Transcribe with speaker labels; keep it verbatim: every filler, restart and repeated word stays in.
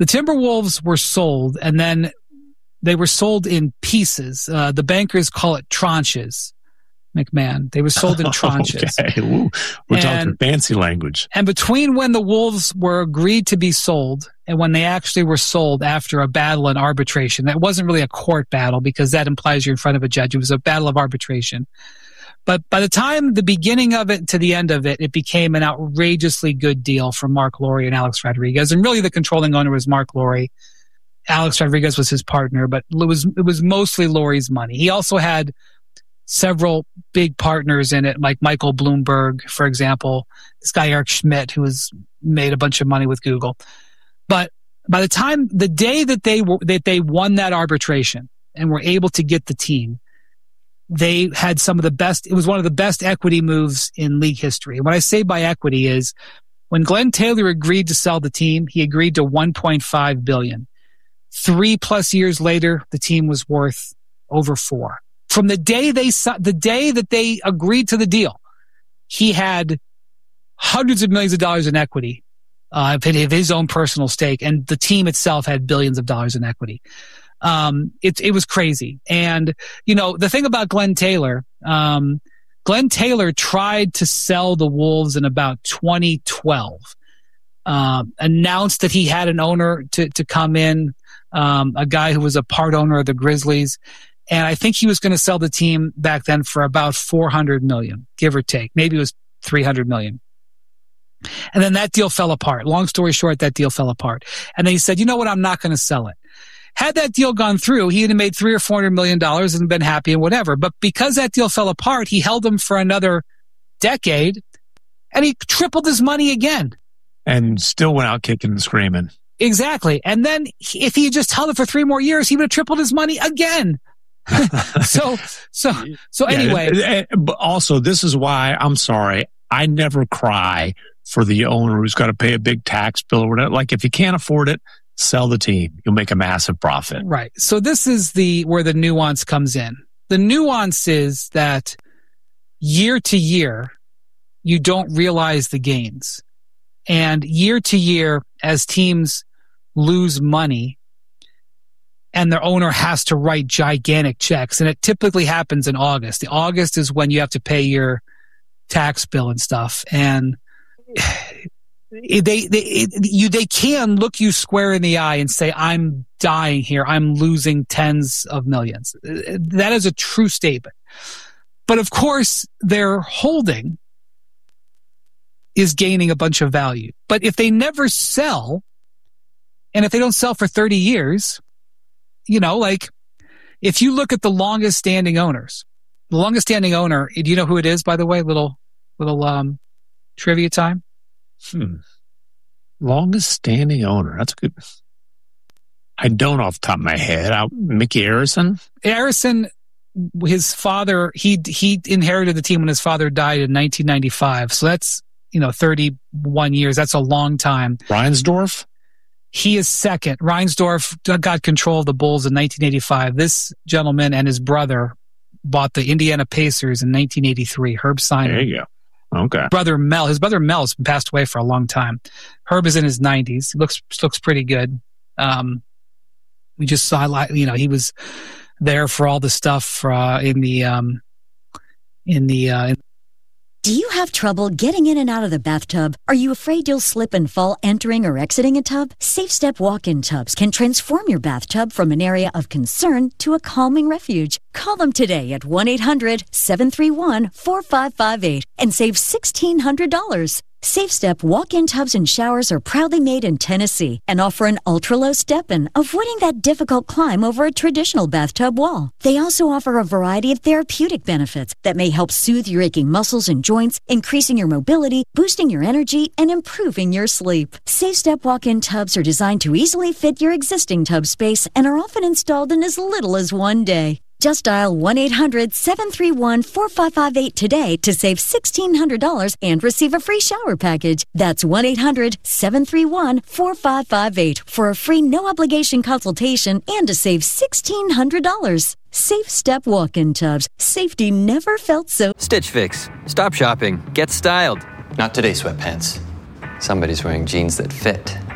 Speaker 1: The Timberwolves were sold, and then they were sold in pieces. Uh, the bankers call it tranches, McMahon. They were sold in tranches.
Speaker 2: Okay. Ooh, we're
Speaker 1: and,
Speaker 2: talking fancy language.
Speaker 1: And between when the Wolves were agreed to be sold and when they actually were sold after a battle in arbitration, that wasn't really a court battle because that implies you're in front of a judge. It was a battle of arbitration. But by the time the beginning of it to the end of it, it became an outrageously good deal for Mark Lowry and Alex Rodriguez. And really the controlling owner was Mark Lowry. Alex Rodriguez was his partner, but it was, it was mostly Lowry's money. He also had several big partners in it, like Michael Bloomberg, for example, this guy Eric Schmidt, who has made a bunch of money with Google. But by the time, the day that they were, that they won that arbitration and were able to get the team, they had some of the best, it was one of the best equity moves in league history. What I say by equity is when Glenn Taylor agreed to sell the team, he agreed to one point five billion dollars. Three plus years later, the team was worth over four. From the day they the day that they agreed to the deal, he had hundreds of millions of dollars in equity uh, of his own personal stake, and the team itself had billions of dollars in equity. Um, it it was crazy. And you know the thing about Glenn Taylor, um, Glenn Taylor tried to sell the Wolves in about twenty twelve. Um, announced that he had an owner to to come in, um, a guy who was a part owner of the Grizzlies. And I think he was going to sell the team back then for about four hundred million dollars, give or take. Maybe it was three hundred million dollars. And then that deal fell apart. Long story short, that deal fell apart. And then he said, you know what? I'm not going to sell it. Had that deal gone through, he would have made three or four hundred million dollars and been happy and whatever. But because that deal fell apart, he held them for another decade and he tripled his money again.
Speaker 2: And still went out kicking and screaming.
Speaker 1: Exactly. And then if he had just held it for three more years, he would have tripled his money again. so, so, so anyway.
Speaker 2: Yeah, but also, this is why I'm sorry. I never cry for the owner who's got to pay a big tax bill or whatever. Like, if you can't afford it, sell the team. You'll make a massive profit.
Speaker 1: Right. So this is the, where the nuance comes in. The nuance is that year to year, you don't realize the gains. And year to year, as teams lose money, and their owner has to write gigantic checks. And it typically happens in August. The August is when you have to pay your tax bill and stuff. And they, they, you, they can look you square in the eye and say, I'm dying here. I'm losing tens of millions. That is a true statement. But of course, their holding is gaining a bunch of value. But if they never sell, and if they don't sell for thirty years, you know, like if you look at the longest standing owners, the longest standing owner, do you know who it is, by the way? Little, little, um, trivia time.
Speaker 2: Hmm. Longest standing owner. That's good. I don't off the top of my head. I, Mickey Arison?
Speaker 1: Arison, his father, he, he inherited the team when his father died in nineteen ninety-five. So that's, you know, thirty-one years. That's a long time.
Speaker 2: Reinsdorf?
Speaker 1: He is second. Reinsdorf got control of the Bulls in nineteen eighty-five. This gentleman and his brother bought the Indiana Pacers in nineteen eighty-three. Herb Simon.
Speaker 2: There you go. Okay.
Speaker 1: Brother Mel. His brother Mel has passed away for a long time. Herb is in his nineties. Looks looks pretty good. Um, we just saw, you know, he was there for all the stuff uh, in the um, in the. Uh, in
Speaker 3: Do you have trouble getting in and out of the bathtub? Are you afraid you'll slip and fall entering or exiting a tub? SafeStep walk-in tubs can transform your bathtub from an area of concern to a calming refuge. Call them today at one eight hundred seven three one four five five eight and save sixteen hundred dollars. SafeStep walk-in tubs and showers are proudly made in Tennessee and offer an ultra-low step-in, avoiding that difficult climb over a traditional bathtub wall. They also offer a variety of therapeutic benefits that may help soothe your aching muscles and joints, increasing your mobility, boosting your energy, and improving your sleep. SafeStep walk-in tubs are designed to easily fit your existing tub space and are often installed in as little as one day. Just dial one eight hundred seven three one four five five eight today to save sixteen hundred dollars and receive a free shower package. That's one eight hundred seven three one four five five eight for a free no-obligation consultation and to save sixteen hundred dollars. SafeStep walk-in tubs. Safety never felt so...
Speaker 4: Stitch Fix. Stop shopping. Get styled.
Speaker 5: Not today, sweatpants. Somebody's wearing jeans that fit.